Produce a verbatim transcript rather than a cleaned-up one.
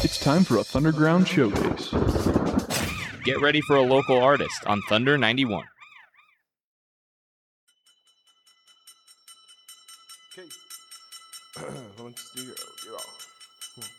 It's time for a Thunderground showcase. Get ready for a local artist on Thunder ninety-one. Okay. Let's do your, your